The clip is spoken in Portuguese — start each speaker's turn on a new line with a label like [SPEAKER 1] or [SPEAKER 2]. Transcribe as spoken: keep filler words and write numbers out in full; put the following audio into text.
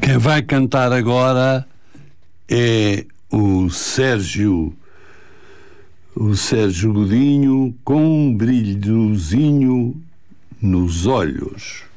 [SPEAKER 1] Quem vai cantar agora é o Sérgio, o Sérgio Godinho, com um brilhozinho nos olhos.